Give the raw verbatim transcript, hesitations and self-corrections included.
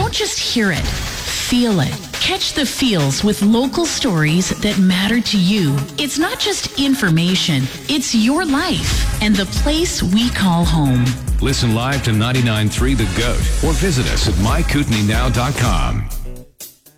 Don't just hear it, feel it. Catch the feels with local stories that matter to you. It's not just information, it's your life and the place we call home. Listen live to ninety-nine point three The Goat or visit us at my kootenai now dot com.